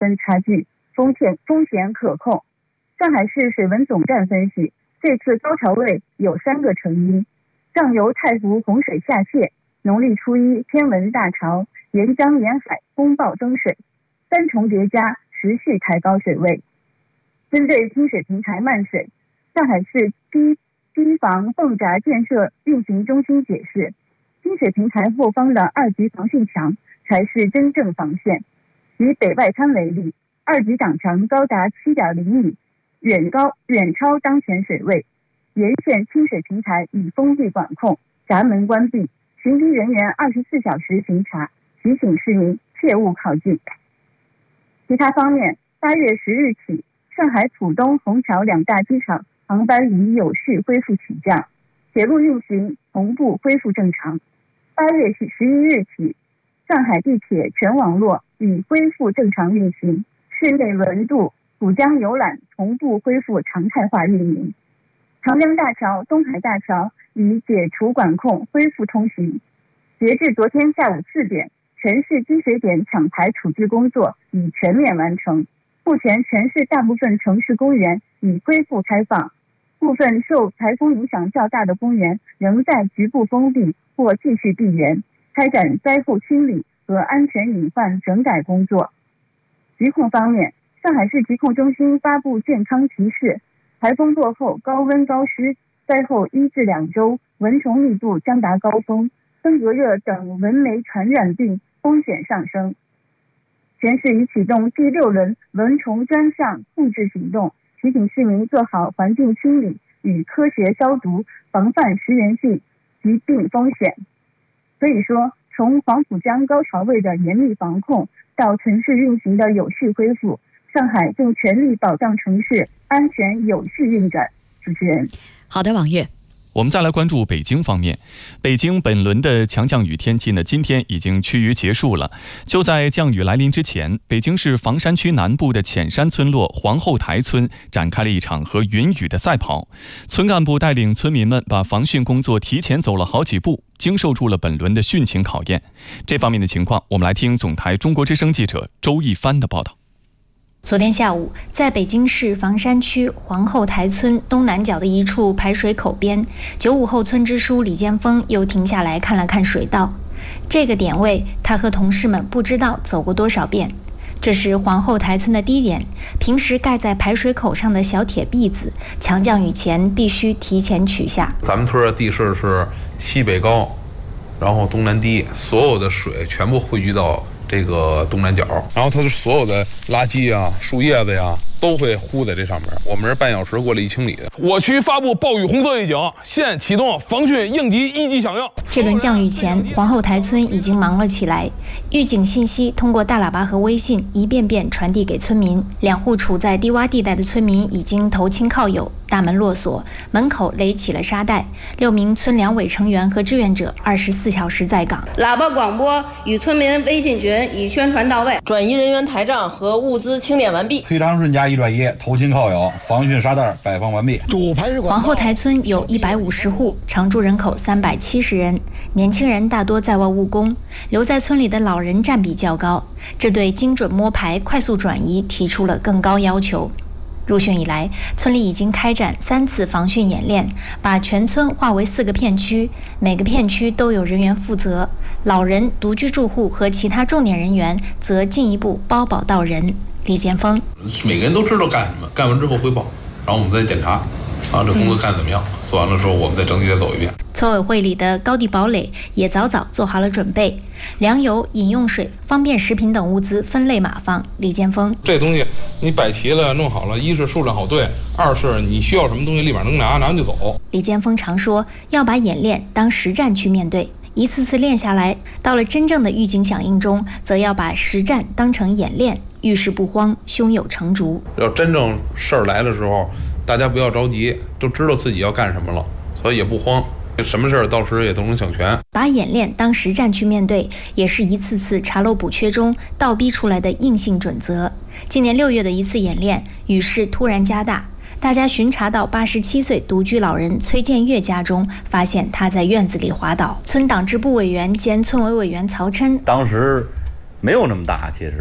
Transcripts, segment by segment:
分差距，风险可控。上海市水文总站分析，这次高潮位有3个成因：上游太湖洪水下泄，农历初一天文大潮，沿江沿海风暴增水，3重叠加，持续抬高水位。针对金水平台漫水，上海市堤防泵闸建设运行中心解释，金水平台后方的2级防汛墙才是真正防线。以北外滩为例，2级挡墙高达7.0米，远超当前水位。沿线清水平台已封闭管控，闸门关闭，巡堤人员24小时巡查，提醒市民切勿靠近。其他方面，8月10日起，上海浦东、虹桥2大机场航班已有序恢复起降，铁路运行同步恢复正常。8月11日起，上海地铁全网络已恢复正常运行，市内轮渡、浦江游览同步恢复常态化运营。长江大桥、东海大桥已解除管控，恢复通行。截至昨天下午4点，全市积水点抢排处置工作已全面完成。目前全市大部分城市公园已恢复开放，部分受台风影响较大的公园仍在局部封闭或继续闭园，开展灾后清理和安全隐患整改工作。疾控方面，上海市疾控中心发布健康提示，台风过后高温高湿，灾后1至2周蚊虫密度将达高峰，登革热等蚊媒传染病风险上升。全市已启动第6轮蚊虫专项控制行动，提醒市民做好环境清理与科学消毒，防范食源性疾病风险。所以说，从黄浦江高潮位的严密防控到城市运行的有序恢复，上海正全力保障城市安全有序运转。主持人， 好的，王悦。 我们再来关注北京方面。北京本轮的强降雨天气呢，今天已经趋于结束了。就在降雨来临之前，北京市房山区南部的浅山村落皇后台村展开了一场和云雨的赛跑。村干部带领村民们把防汛工作提前走了好几步，经受住了本轮的汛情考验。这方面的情况，我们来听总台中国之声记者周一帆的报道。 昨天下午，在北京市房山区皇后台村东南角的一处排水口边，95后村支书李建峰又停下来看了看水道。这个点位，他和同事们不知道走过多少遍。这是皇后台村的低点，平时盖在排水口上的小铁篦子，强降雨前必须提前取下。 咱们村的地势是西北高，然后东南低，所有的水全部汇聚到这个东南角，然后它的所有的垃圾啊、树叶子呀，都会糊在这上面。我们是半小时过来1清理的。 我区发布暴雨红色预警，现启动防汛应急1级响应。 这轮降雨前，皇后台村已经忙了起来，预警信息通过大喇叭和微信一遍遍传递给村民。2户处在低洼地带的村民已经投亲靠友，大门落锁，门口垒起了沙袋。6名村两委成员和志愿者24小时在岗， 喇叭广播与村民微信群已宣传到位， 转移人员台账和物资清点完毕。 推长顺加1转1，投亲靠友，防汛沙袋摆放完毕。 皇后台村有150户，常住人口370人，年轻人大多在外务工，留在村里的老人占比较高，这对精准摸排、快速转移提出了更高要求。入汛以来，村里已经开展3次防汛演练，把全村划为4个片区，每个片区都有人员负责，老人、独居住户和其他重点人员则进一步包保到人。李建峰， 每个人都知道干什么，干完之后汇报，然后我们再检查，这工作干怎么样？做完了之后，我们再整体再走一遍。 村委会里的高地堡垒也早早做好了准备，粮油、饮用水、方便食品等物资分类码放。李建峰， 这东西你摆齐了、弄好了，一是数量好对，二是你需要什么东西立马能拿完就走。 李建峰常说，要把演练当实战去面对。一次次练下来，到了真正的预警响应中，则要把实战当成演练，遇事不慌，胸有成竹。 要真正事儿来的时候，大家不要着急，都知道自己要干什么了，所以也不慌，什么事儿到时也都能想全。 把演练当实战去面对，也是一次次查漏补缺中倒逼出来的硬性准则。今年6月的一次演练，雨势突然加大，大家巡查到87岁独居老人崔建月家中，发现他在院子里滑倒。村党支部委员兼村委委员曹琛， 当时没有那么大，其实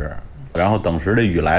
然后等时的雨来